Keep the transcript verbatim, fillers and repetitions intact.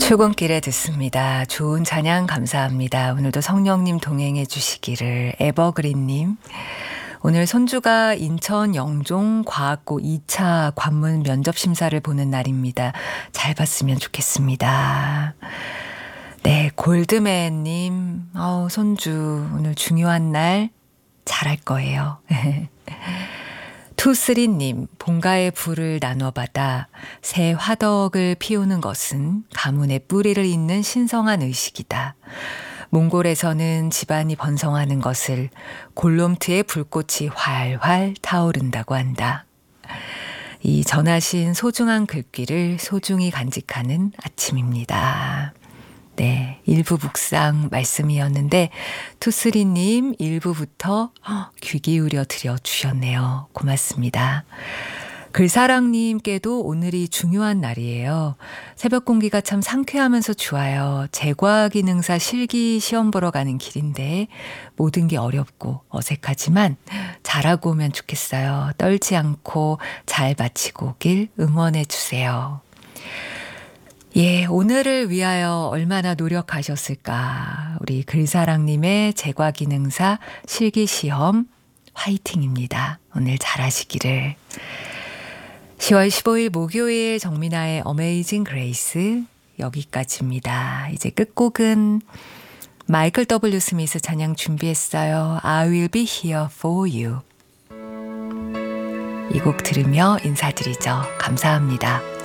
출근길에 듣습니다. 좋은 찬양 감사합니다. 오늘도 성령님 동행해 주시기를. 에버그린님. 오늘 손주가 인천 영종 과학고 이 차 관문 면접 심사를 보는 날입니다. 잘 봤으면 좋겠습니다. 네, 골드맨님. 어우, 손주 오늘 중요한 날 잘할 거예요. 투쓰리님, 본가의 불을 나눠받아 새 화덕을 피우는 것은 가문의 뿌리를 잇는 신성한 의식이다. 몽골에서는 집안이 번성하는 것을 골롬트의 불꽃이 활활 타오른다고 한다. 이 전하신 소중한 글귀를 소중히 간직하는 아침입니다. 네, 일부 묵상 말씀이었는데 투쓰리님 일부부터 귀 기울여 드려주셨네요. 고맙습니다. 글사랑님께도 오늘이 중요한 날이에요. 새벽 공기가 참 상쾌하면서 좋아요. 제과 기능사 실기 시험 보러 가는 길인데 모든 게 어렵고 어색하지만 잘하고 오면 좋겠어요. 떨지 않고 잘 마치고 오길 응원해 주세요. 예, 오늘을 위하여 얼마나 노력하셨을까. 우리 글사랑님의 제과기능사 실기시험 화이팅입니다. 오늘 잘하시기를. 시월 십오일 목요일 정민아의 어메이징 그레이스 여기까지입니다. 이제 끝곡은 마이클 더블유 스미스 찬양 준비했어요. I will be here for you. 이 곡 들으며 인사드리죠. 감사합니다.